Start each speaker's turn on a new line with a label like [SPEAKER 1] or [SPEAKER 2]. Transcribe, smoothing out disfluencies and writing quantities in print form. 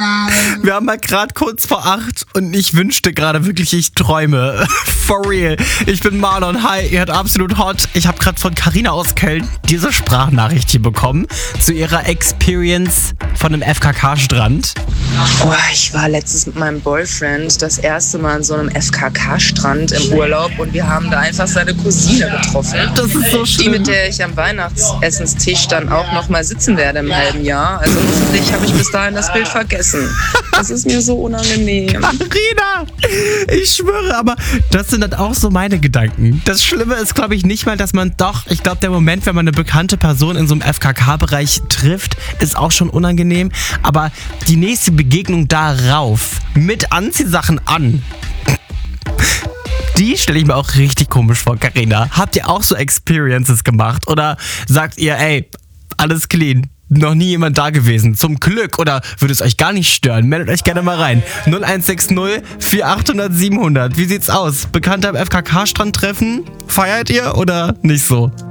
[SPEAKER 1] Wir haben mal gerade kurz vor 8 und ich wünschte gerade wirklich, ich träume. For real. Ich bin Marlon. Hi, ihr hört Absolut Hot. Ich habe gerade von Carina aus Köln diese Sprachnachricht hier bekommen zu ihrer Experience von einem FKK-Strand.
[SPEAKER 2] Oh, ich war letztens mit meinem Boyfriend das erste Mal an so einem FKK-Strand im Urlaub und wir haben da einfach seine Cousine getroffen.
[SPEAKER 1] Das ist so schlimm.
[SPEAKER 2] Die, mit der ich am Weihnachtsessenstisch dann auch noch mal sitzen werde im halben Jahr. Also hoffentlich habe ich bis dahin das Bild vergessen. Das ist mir so unangenehm.
[SPEAKER 1] Carina, ich schwöre, aber das sind dann auch so meine Gedanken. Das Schlimme ist, glaube ich, nicht mal, dass man ich glaube, der Moment, wenn man eine bekannte Person in so einem FKK-Bereich trifft, ist auch schon unangenehm. Aber die nächste Begegnung darauf, mit Anziehsachen an, die stelle ich mir auch richtig komisch vor, Carina. Habt ihr auch so Experiences gemacht? Oder sagt ihr, ey, alles clean? Noch nie jemand da gewesen. Zum Glück. Oder würde es euch gar nicht stören? Meldet euch gerne mal rein. 0160 4800 700. Wie sieht's aus? Bekannter am FKK-Strand treffen? Feiert ihr oder nicht so?